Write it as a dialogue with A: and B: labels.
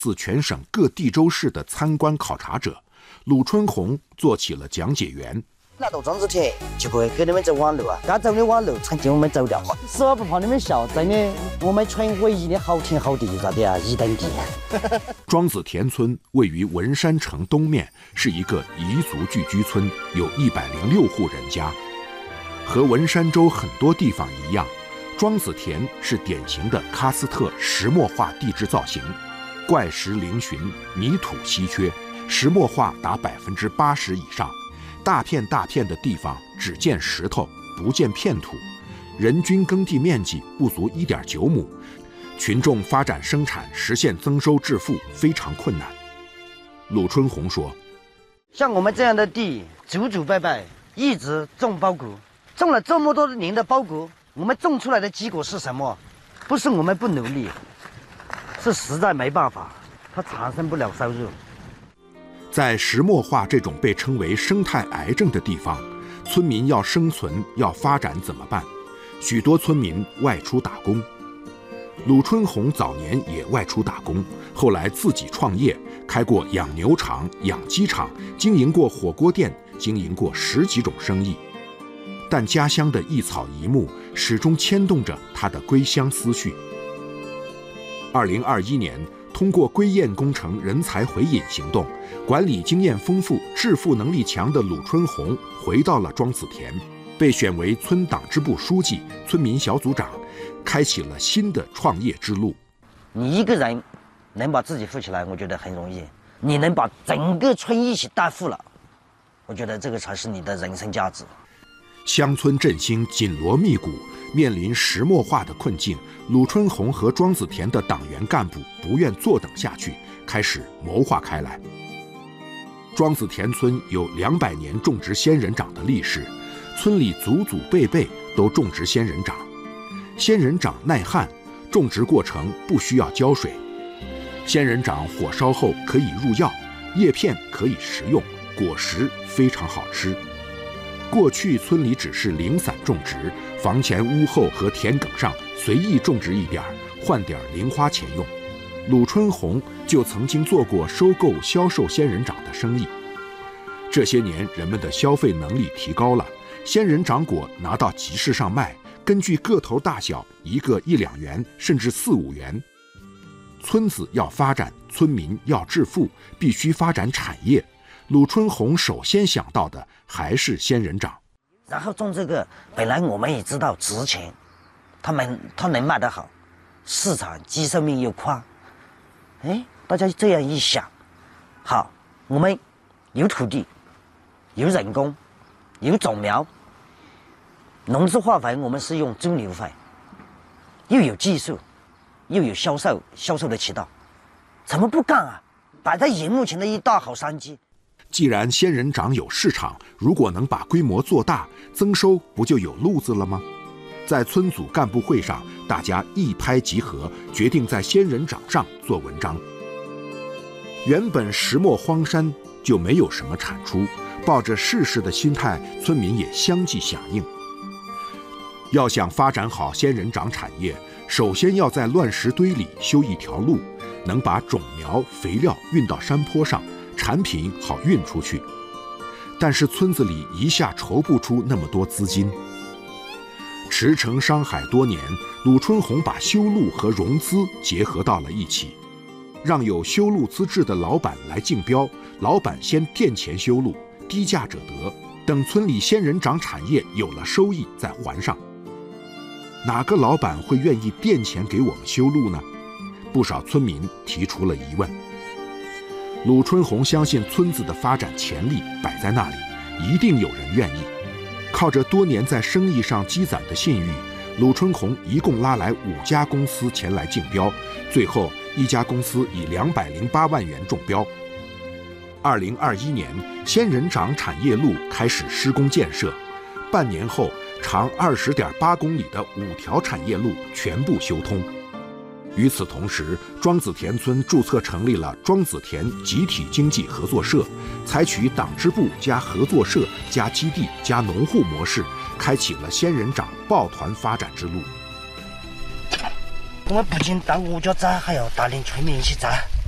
A: 自全省各地州市的参观考察者，鲁春红做起了讲解员。
B: 那到庄子田就不会给你们走弯路啊，该走的弯路曾经我们走掉过。实话不怕你们笑，真的，我们村唯一的好天好地啥的啊，一等地。
A: 庄子田村位于文山城东面，是一个彝族聚居村，有106户人家。和文山州很多地方一样，庄子田是典型的喀斯特石墨化地质造型，怪石嶙峋，泥土稀缺，石墨化达80%以上。大片大片的地方只见石头，不见片土，人均耕地面积不足1.9亩，群众发展生产实现增收致富非常困难。鲁春红说：“
B: 像我们这样的地，祖祖辈辈一直种苞谷，种了这么多年的苞谷，我们种出来的结果是什么？不是我们不努力，是实在没办法，它产生不了收入。”
A: 在石墨化这种被称为生态癌症的地方，村民要生存要发展怎么办？许多村民外出打工。鲁春红早年也外出打工，后来自己创业，开过养牛场、养鸡场，经营过火锅店，经营过10几种生意。但家乡的一草一木始终牵动着他的归乡思绪。2021年，通过归雁工程人才回引行动，管理经验丰富、致富能力强的鲁春红回到了庄子田，被选为村党支部书记、村民小组长，开启了新的创业之路。
B: 你一个人能把自己富起来，我觉得很容易；你能把整个村一起带富了，我觉得这个才是你的人生价值。
A: 乡村振兴紧锣密鼓，面临石墨化的困境，鲁春红和庄子田的党员干部不愿坐等下去，开始谋划开来。庄子田村有200年种植仙人掌的历史，村里祖祖辈辈都种植仙人掌。仙人掌耐旱，种植过程不需要浇水。仙人掌火烧后可以入药，叶片可以食用，果实非常好吃。过去村里只是零散种植，房前屋后和田埂上随意种植一点，换点零花钱用。鲁春红就曾经做过收购、销售仙人掌的生意。这些年，人们的消费能力提高了，仙人掌果拿到集市上卖，根据个头大小，一个1、2元，甚至4、5元。村子要发展，村民要致富，必须发展产业。鲁春红首先想到的还是仙人掌。
B: 然后种这个，本来我们也知道值钱，它能卖得好，市场基寿命又宽。哎，大家这样一想，好，我们有土地，有人工，有种苗，农资化肥我们是用猪牛肥，又有技术，又有销售的渠道，怎么不干啊？摆在荧幕前的一大好商机。
A: 既然仙人掌有市场，如果能把规模做大，增收不就有路子了吗？在村组干部会上，大家一拍即合，决定在仙人掌上做文章。原本石墨荒山就没有什么产出，抱着试试的心态，村民也相继响应。要想发展好仙人掌产业，首先要在乱石堆里修一条路，能把种苗、肥料运到山坡上，产品好运出去。但是村子里一下筹不出那么多资金。驰骋商海多年，鲁春红把修路和融资结合到了一起，让有修路资质的老板来竞标，老板先垫钱修路，低价者得，等村里仙人掌产业有了收益再还上。哪个老板会愿意垫钱给我们修路呢？不少村民提出了疑问。鲁春红相信村子的发展潜力摆在那里，一定有人愿意。靠着多年在生意上积攒的信誉，鲁春红一共拉来5家公司前来竞标，最后一家公司以208万元中标。2021年，仙人掌产业路开始施工建设，半年后，长20.8公里的5条产业路全部修通。与此同时，庄子田村注册成立了庄子田集体经济合作社，采取党支部加合作社加基地加农户模式，开启了仙人掌抱团发展之路。
B: 我们不仅当国家仔，还要带领村民一起仔。